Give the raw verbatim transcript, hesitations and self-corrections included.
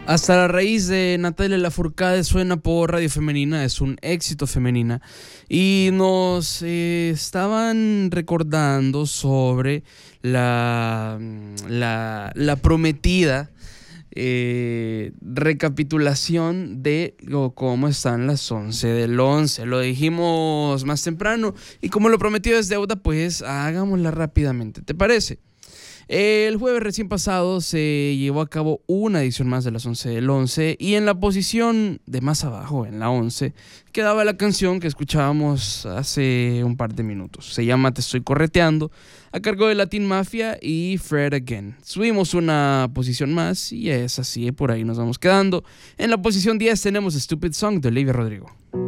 Hasta la raíz de Natalia Lafourcade suena por Radio Femenina, es un éxito femenina. Y nos eh, estaban recordando sobre la, la, la prometida eh, recapitulación de cómo están las once del once. Lo dijimos más temprano y como lo prometido es deuda, pues hagámosla rápidamente. ¿Te parece? El jueves recién pasado se llevó a cabo una edición más de las once del once y en la posición de más abajo, en la once, quedaba la canción que escuchábamos hace un par de minutos. Se llama Te Estoy Correteando, a cargo de Latin Mafia y Fred Again. Subimos una posición más y es así, por ahí nos vamos quedando. En la posición diez tenemos Stupid Song de Olivia Rodrigo.